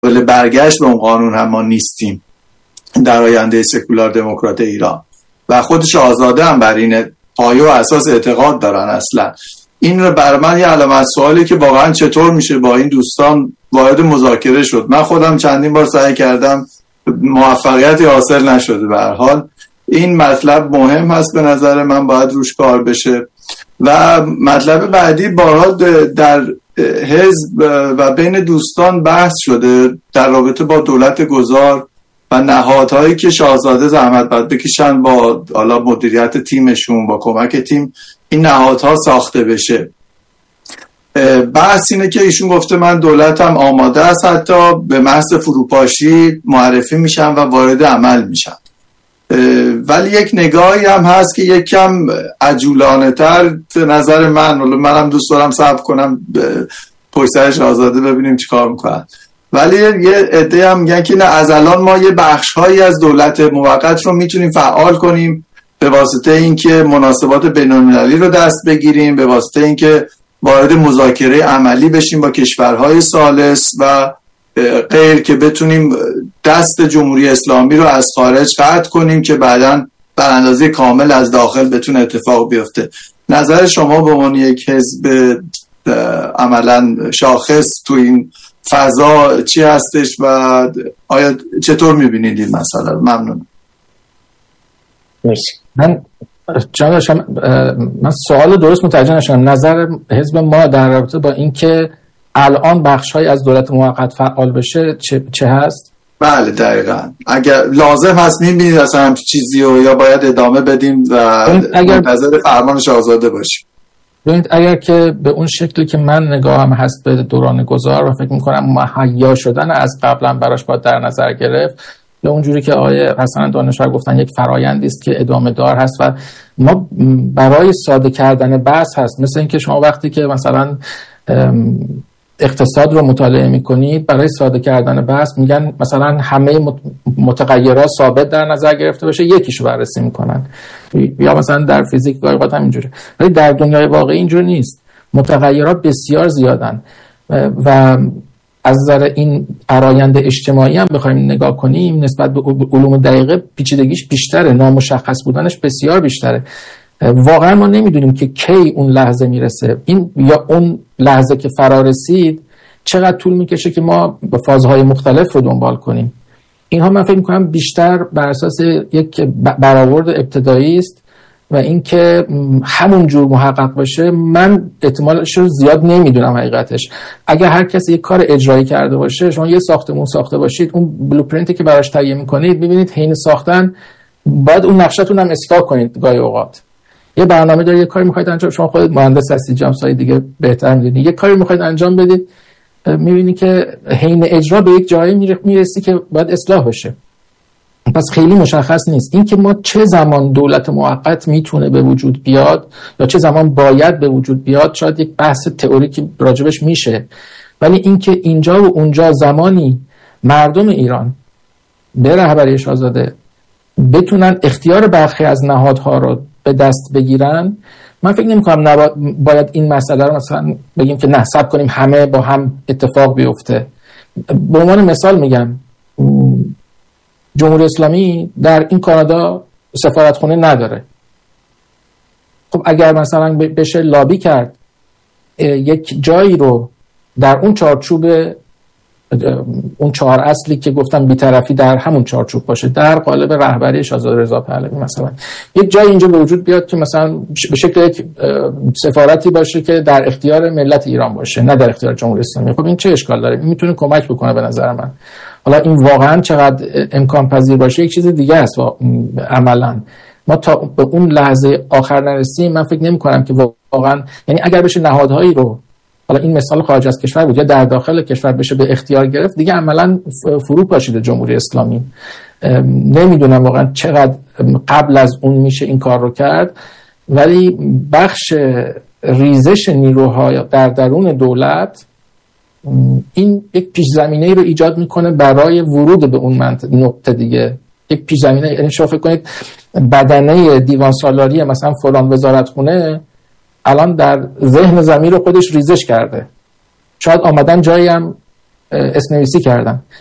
برگشت به اون قانون هم ما نیستیم در آینده سکولار دموکرات ایران و خودش آزاده هم بر این پایه و اساس اعتقاد دارن. اصلا این رو بر من یه علامت سوالی که واقعا چطور میشه با این دوستان وارد مذاکره شد. من خودم چندین بار سعی کردم، موفقیتی حاصل نشده. به هر حال این مطلب مهم هست، به نظر من باید روش کار بشه. و مطلب بعدی بارها در حزب و بین دوستان بحث شده در رابطه با دولت گذار و نهادهایی که شاهزاده زحمت باید بکشن با حالا مدیریت تیمشون، با کمک تیم این نهادها ساخته بشه. بحث اینه که ایشون گفته من دولتم آماده است، حتی به محض فروپاشی معرفی میشن و وارد عمل میشن. ولی یک نگاهی هم هست که یک کم عجولانه تر به نظر منم دوست دارم صبر کنم پشت سر شاهزاده ببینیم چی کار میکنن. ولی یه عده هم میگن که نه، از الان ما یه بخش‌هایی از دولت موقت رو میتونیم فعال کنیم به واسطه اینکه مناسبات بین‌المللی رو دست بگیریم، به واسطه اینکه وارد مذاکره عملی بشیم با کشورهای ثالث و غیر، که بتونیم دست جمهوری اسلامی رو از خارج قطع کنیم که بعداً بر اندازه کامل از داخل بتونه اتفاق بیفته. نظر شما به عنوان یک حزب عملاً شاخص تو این فضا چی هستش و آیا چطور میبینید این مسئله؟ ممنون. مرسی. من سوال درست متوجه نشدم. نظر حزب ما در رابطه با اینکه الان بخش‌های از دولت موقت فعال بشه چه هست؟ بله دقیقاً. اگر لازم هست میبینید اصلا همچین چیزی رو یا باید ادامه بدیم و منتظر فرمان شاهزاده باشیم؟ ببینید اگر که به اون شکلی که من نگاهم هست به دوران گذار و فکر میکنم مهیا شدن از قبلا براش باید در نظر گرفت، یا اونجوری که آقای حسن دانشور گفتن یک فرایندی است که ادامه دار هست و ما برای ساده کردن بحث هست. مثل اینکه شما وقتی که مثلا اقتصاد رو مطالعه میکنید برای ساده کردن بحث میگن مثلا همه متغیرات ثابت در نظر گرفته بشه، یکیشو بررسی میکنن، یا مثلا در فیزیک گاهی اوقات هم اینجوره. ولی در دنیای واقعی اینجور نیست، متغیرات بسیار زیادن و از نظر این فرآیند اجتماعی هم بخوایم نگاه کنیم نسبت به علوم دقیقه پیچیدگیش بیشتره، نامشخص بودنش بسیار بیشتره. واقعا ما نمیدونیم که کی اون لحظه میرسه، این یا اون لحظه که فرا رسید چقدر طول میکشه که ما با فازهای مختلف رو دنبال کنیم. اینها من فکر میکنم بیشتر بر اساس یک برآورد ابتدایی است و اینکه همون جور محقق بشه من احتمالش رو زیاد نمیدونم حقیقتش. اگر هر کسی یک کار اجرایی کرده باشه، شما یه ساختمون ساخته باشید، اون بلوپرینتی که براش تهیه میکنید ببینید حین ساختن باید اون نقشه‌تون هم اصلاح کنید. گاهی اوقات یه برنامه داری، یه کاری میخواید انجام، شما خودت مهندس هستی، جامسای دیگه بهتر میدونید، یه کاری میخواید انجام بدید، میبینی که حین اجرا به یک جایی میرسی که باید اصلاح بشه. پس خیلی مشخص نیست این که ما چه زمان دولت موقت میتونه به وجود بیاد یا چه زمان باید به وجود بیاد. شاید یک بحث تئوریکی راجبش میشه، ولی این که اینجا و اونجا زمانی مردم ایران به رهبری شاهزاده بتونن اختیار برخی از نهادها رو به دست بگیرن، من فکر نمی‌کنم باید این مسئله رو مثلا بگیم که نه صبر کنیم همه با هم اتفاق بیفته. به عنوان مثال میگم جمهوری اسلامی در این کانادا سفارتخونه نداره. خب اگر مثلا بشه لابی کرد یک جایی رو در اون چارچوب اون چهار اصلی که گفتم بی‌طرفی در همون چارچوب باشه، در قالب رهبری شاهزاده رضا پهلوی مثلا یک جایی اینجا به وجود بیاد که مثلا به شکل یک سفارتی باشه که در اختیار ملت ایران باشه نه در اختیار جمهوری اسلامی، خب این چه اشکال داره؟ این میتونه کمک بکنه به نظر من. حالا این واقعا چقدر امکان پذیر باشه یک چیز دیگه است. عملا ما تا به اون لحظه آخر نرسیم من فکر نمی‌کنم که واقعا، یعنی اگر بشه نهادهایی رو، حالا این مثال خارج از کشور بود یا در داخل کشور، بشه به اختیار گرفت، دیگه عملا فرو پاشیده جمهوری اسلامی. نمیدونم واقعا چقدر قبل از اون میشه این کار رو کرد، ولی بخش ریزش نیروها در درون دولت این یک پیش زمینه رو ایجاد میکنه برای ورود به اون نقطه دیگه. یک پیش زمینه، یعنی شما فکر کنید بدنه دیوان سالاری مثلا فلان وزارتخونه الان در ذهن ضمیر خودش ریزش کرده، شاید آمدن جایی هم اسم‌نویسی کردن.